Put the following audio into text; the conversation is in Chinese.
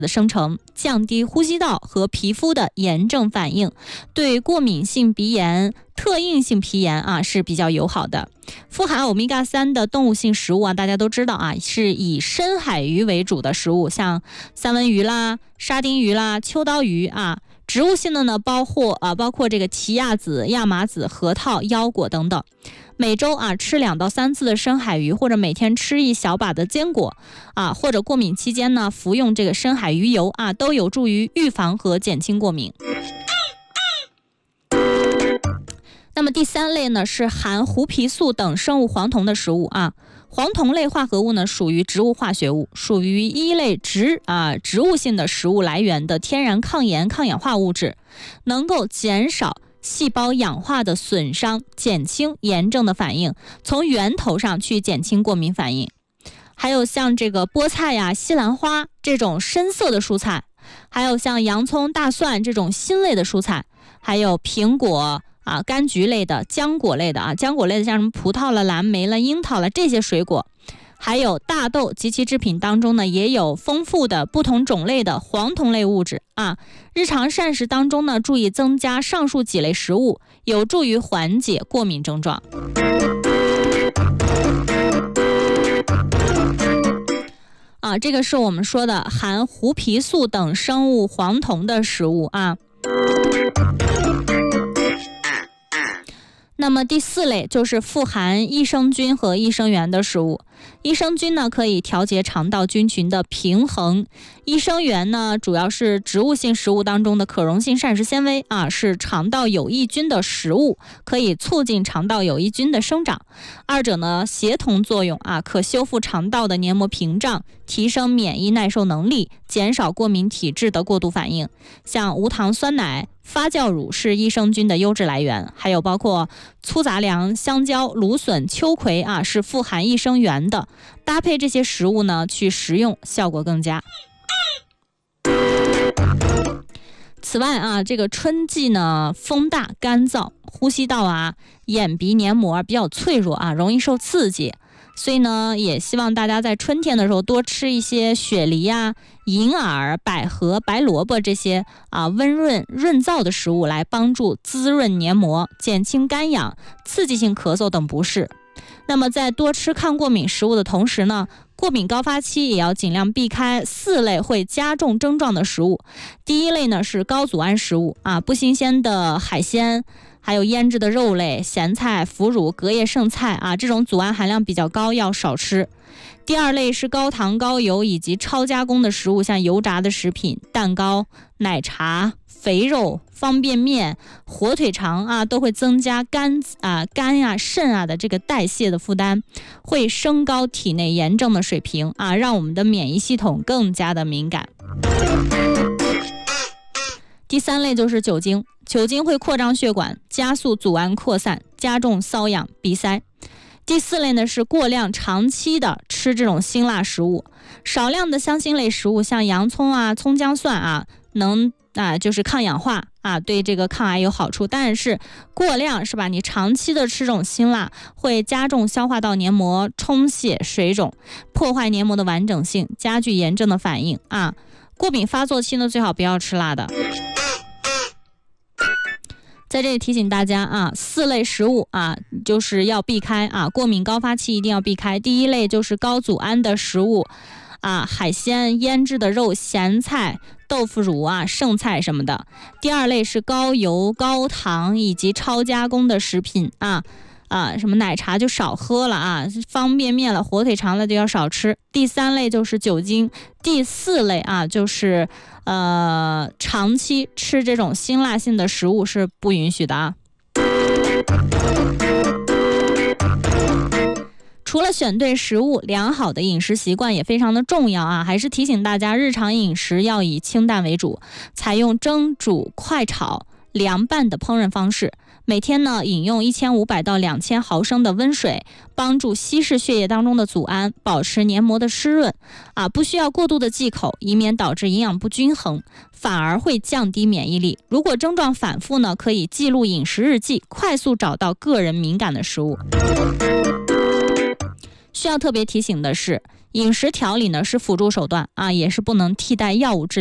的生成，降低呼吸道和皮肤的炎症反应，对过敏性鼻炎、特应性皮炎是比较友好的。富含欧米伽3的动物性食物大家都知道是以深海鱼为主的食物，像三文鱼啦、沙丁鱼啦、秋刀鱼植物性的呢，包括这个奇亚籽、亚麻籽、核桃、腰果等等。每周吃2到3次的深海鱼，或者每天吃一小把的坚果或者过敏期间呢服用这个深海鱼油都有助于预防和减轻过敏。那么第3类呢是含胡皮素等生物黄酮的食物黄酮类化合物呢属于植物化学物，属于一类植物性的食物来源的天然抗炎抗氧化物质，能够减少细胞氧化的损伤，减轻炎症的反应，从源头上去减轻过敏反应。还有像这个菠菜西兰花这种深色的蔬菜，还有像洋葱、大蒜这种辛类的蔬菜，还有苹果柑橘类的、浆果类的浆果类的像什么葡萄了、蓝莓了、樱桃了这些水果，还有大豆及其制品当中呢也有丰富的不同种类的黄酮类物质日常膳食当中呢注意增加上述几类食物，有助于缓解过敏症状。这个是我们说的含胡皮素等生物黄酮的食物那么第4类就是富含益生菌和益生元的食物。益生菌呢可以调节肠道菌群的平衡，益生元呢主要是植物性食物当中的可溶性膳食纤维是肠道有益菌的食物，可以促进肠道有益菌的生长。二者呢协同作用可修复肠道的黏膜屏障，提升免疫耐受能力，减少过敏体质的过度反应。像无糖酸奶、发酵乳是益生菌的优质来源，还有包括粗杂粮、香蕉、芦笋、秋葵是富含益生元的，搭配这些食物呢去食用效果更佳。此外这个春季呢风大干燥，呼吸道眼鼻黏膜比较脆弱容易受刺激，所以呢也希望大家在春天的时候多吃一些雪梨银耳、百合、白萝卜这些温润润燥的食物，来帮助滋润黏膜，减轻干痒、刺激性咳嗽等不适。那么在多吃抗过敏食物的同时呢，过敏高发期也要尽量避开4类会加重症状的食物。第1类呢是高组胺食物不新鲜的海鲜，还有腌制的肉类、咸菜、腐乳、隔夜剩菜这种组胺含量比较高，要少吃。第2类是高糖高油以及超加工的食物，像油炸的食品、蛋糕、奶茶、肥肉、方便面、火腿肠都会增加肝肾的这个代谢的负担，会升高体内炎症的水平让我们的免疫系统更加的敏感。第3类就是酒精，酒精会扩张血管，加速组胺扩散，加重瘙痒、鼻塞。第4类呢是过量长期的吃这种辛辣食物，少量的香辛类食物，像洋葱葱姜蒜能就是抗氧化对这个抗癌有好处，但是过量是吧？你长期的吃这种辛辣，会加重消化道黏膜充血、水肿，破坏黏膜的完整性，加剧炎症的反应过敏发作期呢，最好不要吃辣的。在这里提醒大家4类食物就是要避开过敏高发期一定要避开。第1类就是高组胺的食物海鲜、腌制的肉、咸菜、豆腐乳剩菜什么的。第2类是高油、高糖以及超加工的食品什么奶茶就少喝了方便面了、火腿肠了就要少吃。第3类就是酒精。第4类就是长期吃这种辛辣性的食物是不允许的除了选对食物，良好的饮食习惯也非常的重要还是提醒大家日常饮食要以清淡为主，采用蒸煮、快炒、凉拌的烹饪方式。每天呢饮用1500到2000毫升的温水，帮助稀释血液当中的组胺，保持黏膜的湿润不需要过度的忌口，以免导致营养不均衡，反而会降低免疫力。如果症状反复呢，可以记录饮食日记，快速找到个人敏感的食物。需要特别提醒的是， 饮食调理呢是辅助手段啊，也是不能替代药物治疗。